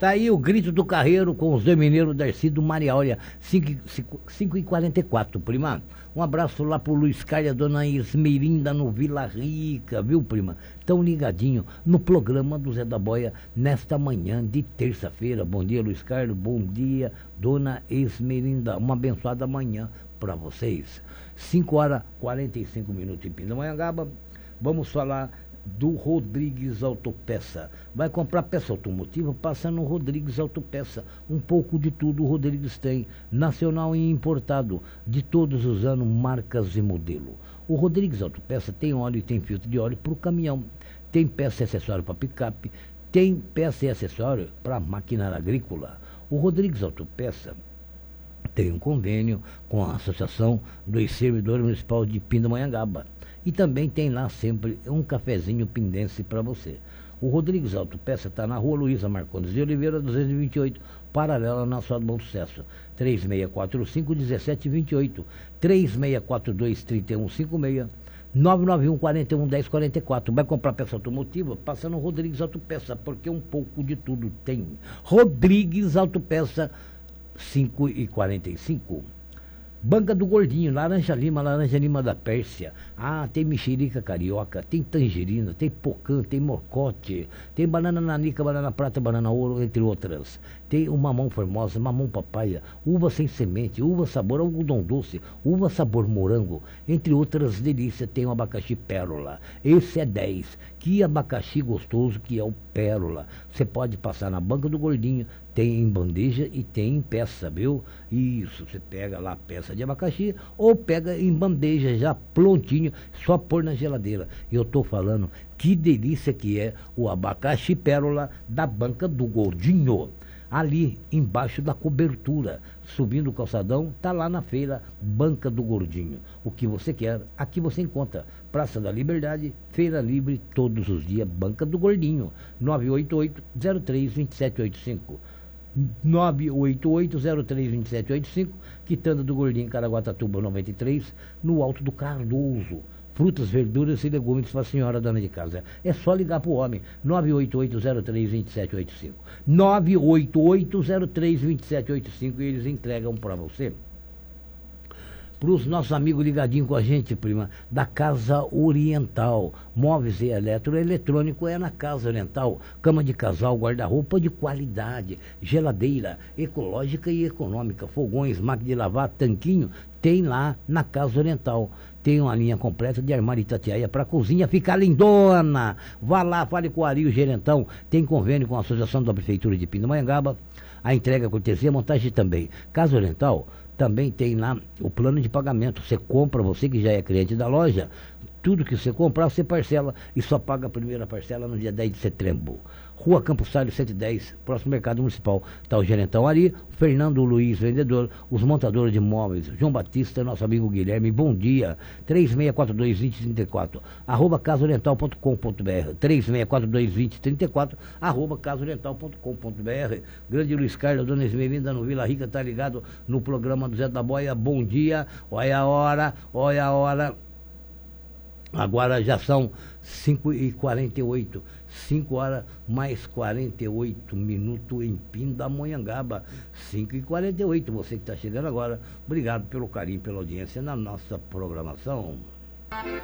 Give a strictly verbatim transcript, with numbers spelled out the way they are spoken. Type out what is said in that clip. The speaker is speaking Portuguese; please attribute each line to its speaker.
Speaker 1: Tá aí o grito do carreiro com os dois mineiros Darcy do Maria Olha, cinco e quarenta e quatro, prima. Um abraço lá pro Luiz Carlos e a dona Esmerinda no Vila Rica, viu, prima? Tão ligadinho no programa do Zé da Boia nesta manhã de terça-feira. Bom dia, Luiz Carlos. Bom dia, dona Esmerinda. Uma abençoada manhã para vocês. cinco horas e quarenta e cinco minutos em Pindamonhangaba. Vamos falar do Rodrigues Autopeça. Vai comprar peça automotiva? Passa no Rodrigues Autopeça. Um pouco de tudo o Rodrigues tem. Nacional e importado. De todos os anos, marcas e modelo. O Rodrigues Autopeça tem óleo e tem filtro de óleo para o caminhão. Tem peça e acessório para picape. Tem peça e acessório para maquinária agrícola. O Rodrigues Autopeça tem um convênio com a Associação dos Servidores Municipais de Pindamonhangaba. E também tem lá sempre um cafezinho pindense para você. O Rodrigues Autopeça está na rua Luísa Marcondes de Oliveira, duzentos e vinte e oito, paralela na sua Bom Sucesso. três seis quatro cinco, um sete dois oito, três seis quatro dois, três um cinco seis, nove nove um, quatro um, um zero quatro quatro. Vai comprar peça automotiva? Passa no Rodrigues Autopeça, porque um pouco de tudo tem. Rodrigues Autopeça, cinco e quarenta e cinco. Banca do Gordinho, laranja lima, laranja lima da Pérsia. Ah, tem mexerica carioca, tem tangerina, tem pocã, tem morcote, tem banana nanica, banana prata, banana ouro, entre outras. Tem o mamão formosa, mamão papaya, uva sem semente, uva sabor algodão doce, uva sabor morango, entre outras delícias. Tem o abacaxi pérola. Esse é dez. Que abacaxi gostoso que é o pérola. Você pode passar na Banca do Gordinho. Tem em bandeja e tem em peça, viu? Isso, você pega lá a peça de abacaxi ou pega em bandeja já prontinho, só pôr na geladeira. Eu tô falando que delícia que é o abacaxi pérola da Banca do Gordinho. Ali embaixo da cobertura, subindo o calçadão, tá lá na feira Banca do Gordinho. O que você quer, aqui você encontra. Praça da Liberdade, Feira Livre, todos os dias, Banca do Gordinho. nove oito oito, zero três, dois sete oito cinco. nove oito oito, zero três, dois sete oito cinco, Quitanda do Gordinho, Caraguatatuba noventa e três, no Alto do Cardoso. Frutas, verduras e legumes para a senhora dona de casa. É só ligar para o homem, nove oito oito, zero três, dois sete oito cinco. nove oito oito, zero três, dois sete oito cinco, e eles entregam para você. Para os nossos amigos ligadinhos com a gente, prima, da Casa Oriental. Móveis e eletroeletrônico é na Casa Oriental. Cama de casal, guarda-roupa de qualidade, geladeira ecológica e econômica, fogões, máquina de lavar, tanquinho, tem lá na Casa Oriental. Tem uma linha completa de armário Itatiaia para a cozinha ficar lindona. Vá lá, fale com o Ari, o gerentão. Tem convênio com a Associação da Prefeitura de Pindamonhangaba. A entrega, cortesia, montagem também. Casa Oriental também tem lá o plano de pagamento. Você compra, você que já é cliente da loja, tudo que você comprar, você parcela e só paga a primeira parcela no dia dez de setembro. Rua Campos Salles cento e dez, próximo Mercado Municipal. Está o gerentão Ari, Fernando Luiz, vendedor, os montadores de móveis, João Batista, nosso amigo Guilherme, bom dia. três seis quatro dois, dois zero três quatro, arroba casaoriental ponto com ponto br, três seis quatro dois, dois zero três quatro, arroba casaoriental ponto com ponto br. Grande Luiz Carlos, dona Esmeralda no Vila Rica, tá ligado no programa do Zé da Boia, bom dia, olha a hora, olha a hora. Agora já são cinco e quarenta e oito, cinco horas mais quarenta e oito minutos em Pindamonhangaba, cinco e quarenta e oito. Você que está chegando agora, obrigado pelo carinho, pela audiência na nossa programação.